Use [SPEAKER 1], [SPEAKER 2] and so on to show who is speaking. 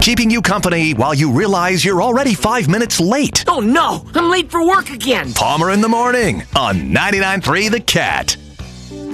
[SPEAKER 1] keeping you company while you realize you're already 5 minutes late.
[SPEAKER 2] Oh no, I'm late for work again.
[SPEAKER 1] Palmer in the morning on 99.3 The Cat.